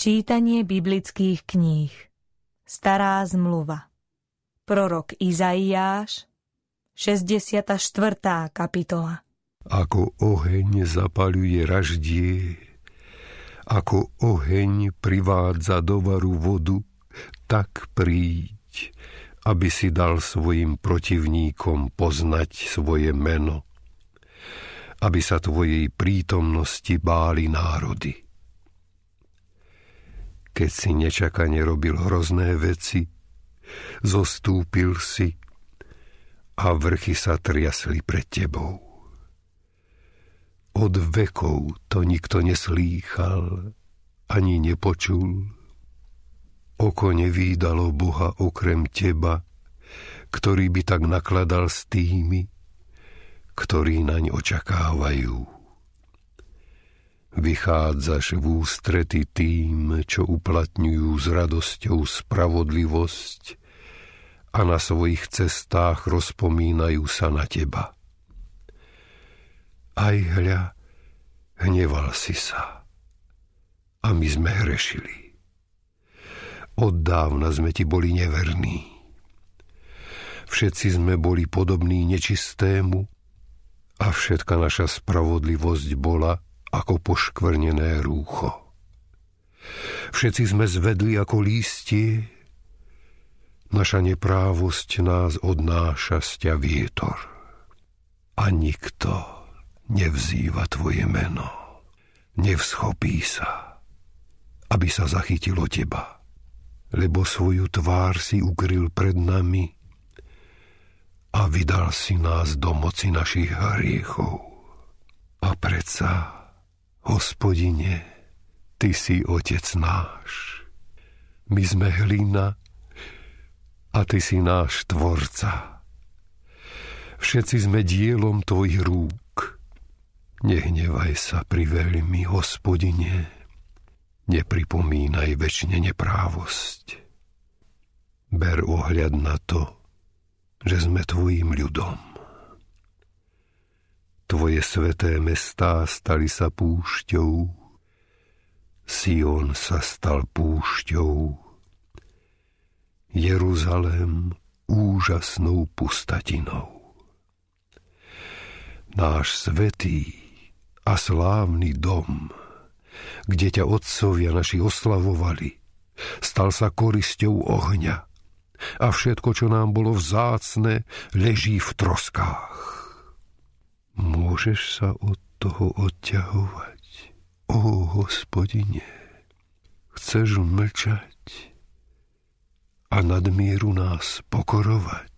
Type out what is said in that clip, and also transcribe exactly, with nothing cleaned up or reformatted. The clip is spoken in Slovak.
Čítanie biblických kníh. Stará zmluva. Prorok Izaiáš, šesťdesiata štvrtá kapitola. Ako oheň zapaľuje raždie, ako oheň privádza do varu vodu, tak príď, aby si dal svojim protivníkom poznať svoje meno, aby sa tvojej prítomnosti báli národy. Keď si nečakane robil hrozné veci, zostúpil si a vrchy sa triasli pred tebou. Od vekov to nikto neslýchal, ani nepočul. Oko nevídalo Boha okrem teba, ktorý by tak nakladal s tými, ktorí naň očakávajú. Vychádzaš v ústrety tým, čo uplatňujú s radosťou spravodlivosť a na svojich cestách rozpomínajú sa na teba. Aj hľa, hneval si sa a my sme hrešili. Od dávna sme ti boli neverní. Všetci sme boli podobní nečistému a všetka naša spravodlivosť bola ako poškvrnené rúcho. Všetci sme zvedli ako lístie, naša neprávosť nás odnáša sťa vietor. A nikto nevzýva tvoje meno, nevschopí sa, aby sa zachytilo teba, lebo svoju tvár si ukryl pred nami a vydal si nás do moci našich hriechov. A predsa, Hospodine, ty si Otec náš. My sme hlina a ty si náš Tvorca. Všetci sme dielom tvojich rúk. Nehnevaj sa pri veľmi, Hospodine. Nepripomínaj večne neprávosť. Ber ohľad na to, že sme tvojim ľudom. Tvoje sveté mestá stali sa púšťou, Sion sa stal púšťou, Jeruzalém úžasnou pustatinou. Náš svätý a slávny dom, kde ťa otcovia naši oslavovali, stal sa korisťou ohňa a všetko, čo nám bolo vzácne, leží v troskách. Môžeš sa od toho odťahovať, ó Hospodine. Chceš mlčať a nadmieru nás pokorovať?